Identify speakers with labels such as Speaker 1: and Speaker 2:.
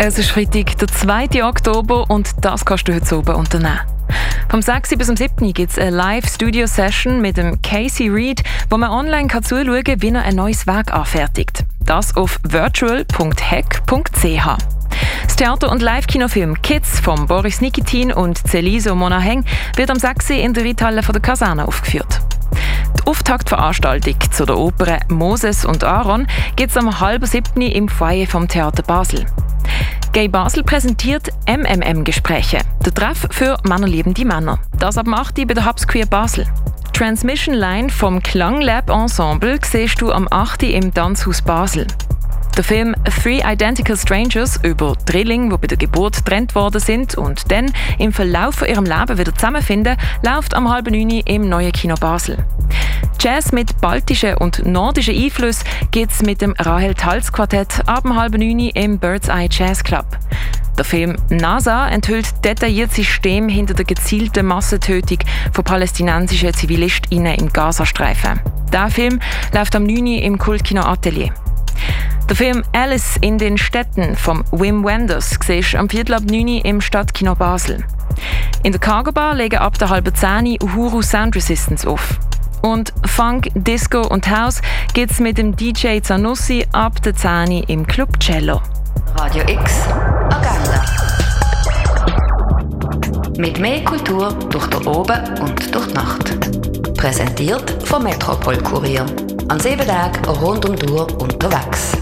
Speaker 1: Es ist Freitag, der 2. Oktober und das kannst du heute oben unternehmen. Vom 6. bis zum 7. gibt es eine Live-Studio-Session mit dem Casey Reed, wo man online zuschauen kann, wie er ein neues Werk anfertigt. Das auf virtual.hack.ch. Das Theater- und Live-Kinofilm «Kids» von Boris Nikitin und Celiso Monaheng wird am 6. in der Reithalle von der Kaserne aufgeführt. Die Auftaktveranstaltung zu der Oper «Moses und Aaron» gibt es am 6:30 im Foyer vom Theater Basel. Gay Basel präsentiert MMM-Gespräche, der Treff für männerliebende Männer. Das ab 8 bei der Hubs Queer Basel. Transmission Line vom Klanglab Ensemble siehst du am 8 im Tanzhaus Basel. Der Film «Three Identical Strangers» über Drillinge, die bei der Geburt getrennt worden sind und dann im Verlauf von ihrem Leben wieder zusammenfinden, läuft am 8:30 im Neuen Kino Basel. Jazz mit baltischen und nordischen Einflüssen gibt es mit dem Rahel Talz Quartett ab 8:30 im Bird's Eye Jazz Club. Der Film «NASA» enthüllt detailliertes System hinter der gezielten Massentötung von palästinensischen ZivilistInnen im Gazastreifen. Der Film läuft am 9 im Kultkino Atelier. Der Film «Alice in den Städten» von Wim Wenders siehst du am 9 im Stadtkino Basel. In der Cargo Bar legen ab der 9:30 Uhuru Sound Resistance auf. Und Funk, Disco und House gibt's mit dem DJ Zanussi ab der 10 im Club Cello.
Speaker 2: Radio X Agenda. Mit mehr Kultur durch den Oben und durch die Nacht. Präsentiert vom Metropol Kurier. An 7 Tagen rund um die Uhr unterwegs.